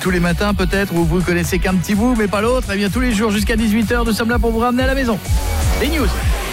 tous les matins peut-être, ou vous connaissez qu'un petit bout mais pas l'autre, eh bien tous les jours jusqu'à 18h, nous sommes là pour vous ramener à la maison. Les news.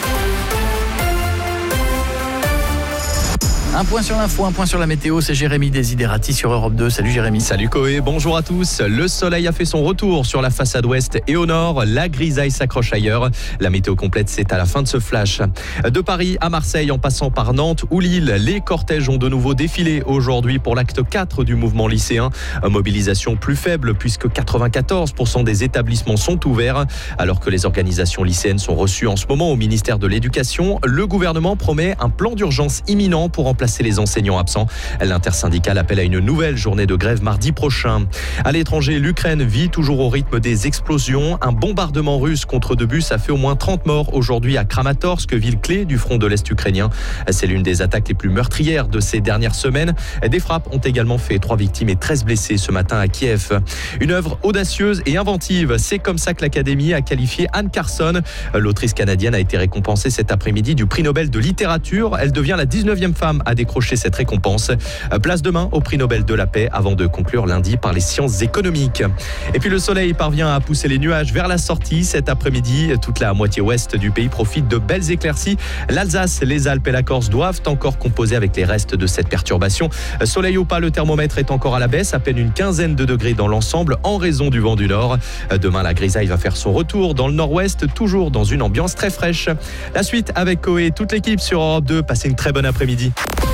Un point sur l'info, un point sur la météo, c'est Jérémy Desiderati sur Europe 2. Salut Jérémy. Salut Koé, bonjour à tous. Le soleil a fait son retour sur la façade ouest et au nord. La grisaille s'accroche ailleurs. La météo complète, c'est à la fin de ce flash. De Paris à Marseille, en passant par Nantes ou Lille, les cortèges ont de nouveau défilé aujourd'hui pour l'acte 4 du mouvement lycéen. Mobilisation plus faible puisque 94% des établissements sont ouverts. Alors que les organisations lycéennes sont reçues en ce moment au ministère de l'Éducation, le gouvernement promet un plan d'urgence imminent pour remplacer les enseignants absents. L'intersyndicale appelle à une nouvelle journée de grève mardi prochain. À l'étranger, l'Ukraine vit toujours au rythme des explosions. Un bombardement russe contre 2 bus a fait au moins 30 morts aujourd'hui à Kramatorsk, ville clé du front de l'Est ukrainien. C'est l'une des attaques les plus meurtrières de ces dernières semaines. Des frappes ont également fait 3 victimes et 13 blessés ce matin à Kiev. Une œuvre audacieuse et inventive. C'est comme ça que l'Académie a qualifié Anne Carson. L'autrice canadienne a été récompensée cet après-midi du prix Nobel de littérature. Elle devient la 19e femme à décrocher cette récompense. Place demain au prix Nobel de la paix avant de conclure lundi par les sciences économiques. Et puis le soleil parvient à pousser les nuages vers la sortie cet après-midi. Toute la moitié ouest du pays profite de belles éclaircies. L'Alsace, les Alpes et la Corse doivent encore composer avec les restes de cette perturbation. Soleil ou pas, le thermomètre est encore à la baisse, à peine une quinzaine de degrés dans l'ensemble en raison du vent du nord. Demain, la grisaille va faire son retour dans le nord-ouest, toujours dans une ambiance très fraîche. La suite avec Koé et toute l'équipe sur Europe 2. Passez une très bonne après-midi.